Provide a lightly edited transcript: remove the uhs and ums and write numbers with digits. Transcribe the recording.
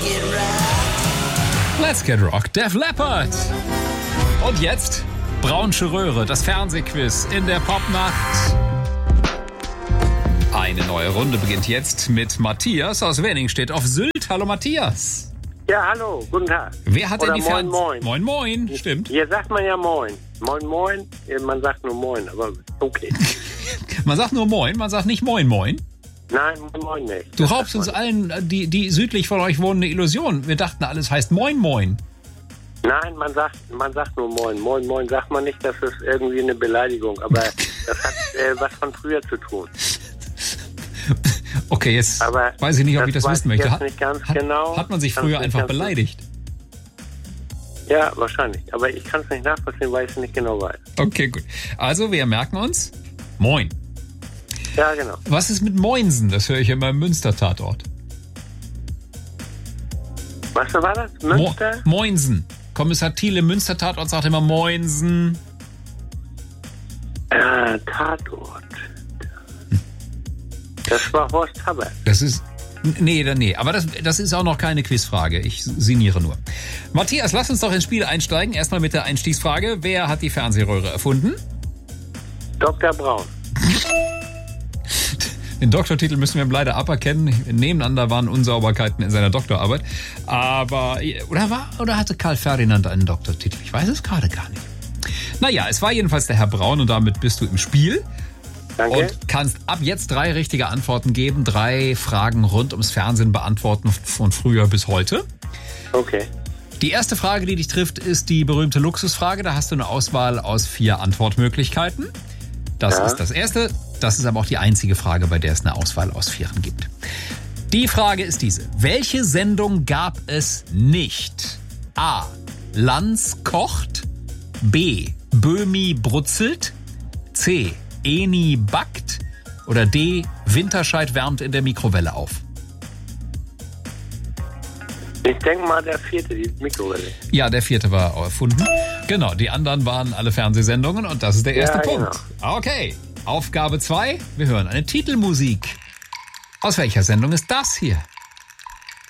Let's Get Rock, Def Leppard. Und jetzt Braunsche Röhre, das Fernsehquiz in der Popnacht. Eine neue Runde beginnt jetzt mit Matthias aus Wenningstedt auf Sylt. Hallo Matthias. Ja, hallo, guten Tag. Wer hat Oder denn die moin, moin. Moin, moin, stimmt. Hier sagt man ja moin. Moin, moin. Man sagt nur moin, aber okay. Man sagt nur moin, man sagt nicht moin, moin. Nein, moin, moin nicht. Du raubst uns allen, die südlich von euch wohnen, eine Illusion. Wir dachten, alles heißt moin, moin. Nein, man sagt nur moin. Moin, moin sagt man nicht, das ist irgendwie eine Beleidigung, aber das hat was von früher zu tun. Okay, jetzt aber weiß ich nicht, ob ich das wissen möchte. Nicht ganz genau. Hat man sich früher einfach beleidigt? Ja, wahrscheinlich. Aber ich kann es nicht nachvollziehen, weil ich es nicht genau weiß. Okay, gut. Also, wir merken uns. Moin. Ja, genau. Was ist mit Moinsen? Das höre ich immer im Münster-Tatort. Was war das? Münster? Moinsen. Kommissar Thiel im Münster-Tatort sagt immer Moinsen. Tatort. Das war Horst Habert. Das ist... Nee, aber das ist auch noch keine Quizfrage. Ich sinniere nur. Matthias, lass uns doch ins Spiel einsteigen. Erstmal mit der Einstiegsfrage. Wer hat die Fernsehröhre erfunden? Dr. Braun. Den Doktortitel müssen wir ihm leider aberkennen. Nebeneinander waren Unsauberkeiten in seiner Doktorarbeit. Aber, oder hatte Karl Ferdinand einen Doktortitel? Ich weiß es gerade gar nicht. Naja, es war jedenfalls der Herr Braun und damit bist du im Spiel. Danke. Und kannst ab jetzt 3 richtige Antworten geben, 3 Fragen rund ums Fernsehen beantworten von früher bis heute. Okay. Die erste Frage, die dich trifft, ist die berühmte Luxusfrage. Da hast du eine Auswahl aus 4 Antwortmöglichkeiten. Das ist das erste. Das ist aber auch die einzige Frage, bei der es eine Auswahl aus 4 gibt. Die Frage ist diese. Welche Sendung gab es nicht? A. Lanz kocht. B. Böhmi brutzelt. C. Eni backt. Oder D. Winterscheid wärmt in der Mikrowelle auf. Ich denke mal, der 4., die Mikrowelle. Ja, der 4. war erfunden. Genau, die anderen waren alle Fernsehsendungen und das ist der erste Punkt. Genau. Okay, Aufgabe 2. Wir hören eine Titelmusik. Aus welcher Sendung ist das hier?